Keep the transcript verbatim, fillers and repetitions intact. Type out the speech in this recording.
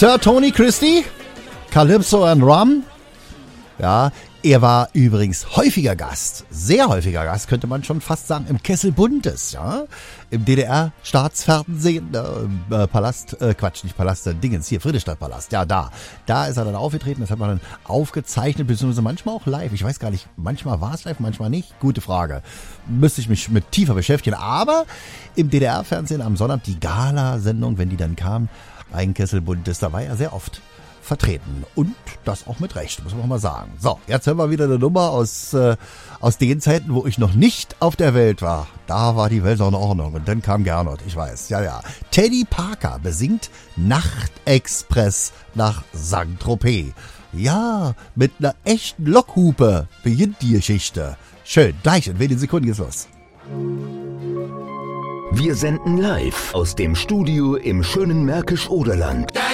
Sir Tony Christie, Calypso and Rum. Ja, er war übrigens häufiger Gast, sehr häufiger Gast, könnte man schon fast sagen, im Kessel Buntes, ja, im D D R-Staatsfernsehen, äh, im äh, Palast, äh, Quatsch, nicht Palast, äh, Dingens, hier, Friedrichstadtpalast, ja, da, da ist er dann aufgetreten, das hat man dann aufgezeichnet, beziehungsweise manchmal auch live, ich weiß gar nicht, manchmal war es live, manchmal nicht, gute Frage, müsste ich mich mit tiefer beschäftigen, aber im D D R-Fernsehen am Sonnabend, die Gala-Sendung, wenn die dann kam, ein Kessel Buntes, da war er sehr oft vertreten. Und das auch mit Recht, muss man mal sagen. So, jetzt hören wir wieder eine Nummer aus, äh, aus den Zeiten, wo ich noch nicht auf der Welt war. Da war die Welt auch in Ordnung. Und dann kam Gernot, ich weiß. Ja, ja. Teddy Parker besingt Nachtexpress nach Saint-Tropez. Ja, mit einer echten Lockhupe beginnt die Geschichte. Schön, gleich in wenigen Sekunden geht's los. Wir senden live aus dem Studio im schönen Märkisch-Oderland.